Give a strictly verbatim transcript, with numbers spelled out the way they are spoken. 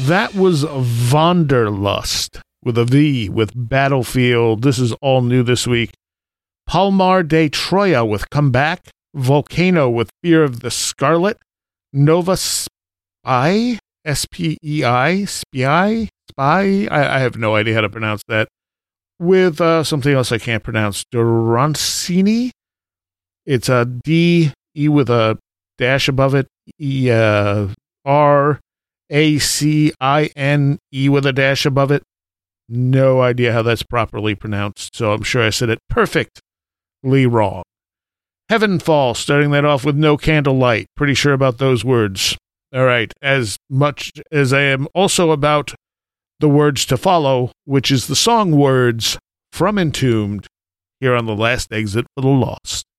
That was Wanderlust with a V with Battlefield. This is all new this week. Palmar de Troya with Comeback. Volcano with Fear of the Scarlet. Nova Spy, S P E I, Spy, Spy. I, I have no idea how to pronounce that. With uh, something else I can't pronounce. Doroncini. It's a D, E with a dash above it. E, uh, R, A, C, I, N, E with a dash above it. No idea how that's properly pronounced, so I'm sure I said it perfectly wrong. Heavenfall, starting that off with No Candlelight. Pretty sure about those words. All right, as much as I am also about the words to follow, which is the song words from Entombed, here on The Last Exit for the Lost.